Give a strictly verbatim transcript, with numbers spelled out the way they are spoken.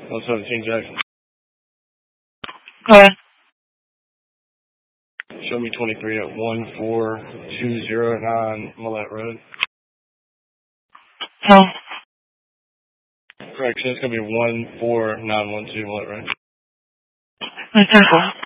one seventeen Jackson. Go ahead. Show me twenty-three at one four two zero nine Millette Road. No. Correction, it's going to be one four nine one two Millette Road. Be careful.